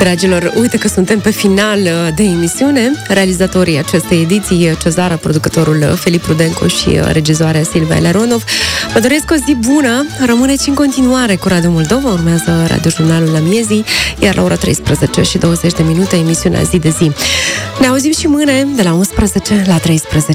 Dragilor, uite că suntem pe final de emisiune. Realizatorii acestei ediții, Cezara, producătorul Filip Rudencu și regizoarea Silvia Leronov. Vă doresc o zi bună, rămâneți în continuare cu Radio Moldova, urmează radiojurnalul la miezii, iar la ora 13 și 20 de minute emisiunea Zi de Zi. Ne auzim și mâine de la 11 la 13.